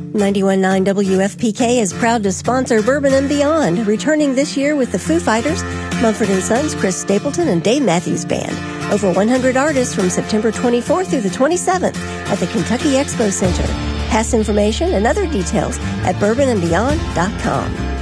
91.9 WFPK is proud to sponsor Bourbon and Beyond, returning this year with the Foo Fighters, Mumford & Sons, Chris Stapleton, and Dave Matthews Band. Over 100 artists from September 24th through the 27th at the Kentucky Expo Center. Pass information and other details at bourbonandbeyond.com.